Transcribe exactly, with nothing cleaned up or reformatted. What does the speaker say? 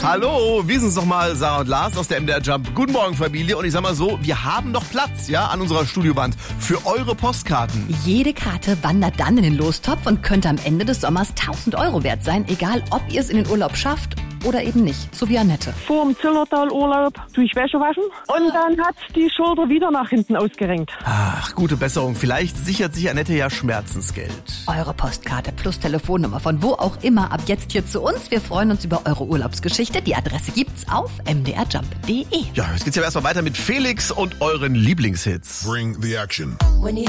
Hallo, wir sind's nochmal, Sarah und Lars aus der M D R Jump. Guten Morgen, Familie. Und ich sag mal so, wir haben noch Platz, ja, an unserer Studiowand für eure Postkarten. Jede Karte wandert dann in den Lostopf und könnte am Ende des Sommers tausend Euro wert sein, egal ob ihr es in den Urlaub schafft oder eben nicht, so wie Annette. Vor dem Zillertal-Urlaub tue ich Wäsche waschen und dann hat die Schulter wieder nach hinten ausgerenkt. Ach, gute Besserung. Vielleicht sichert sich Annette ja Schmerzensgeld. Eure Postkarte plus Telefonnummer von wo auch immer ab jetzt hier zu uns. Wir freuen uns über eure Urlaubsgeschichte. Die Adresse gibt's auf m d r jump punkt d e. Ja, jetzt geht's ja erstmal weiter mit Felix und euren Lieblingshits. Bring the action.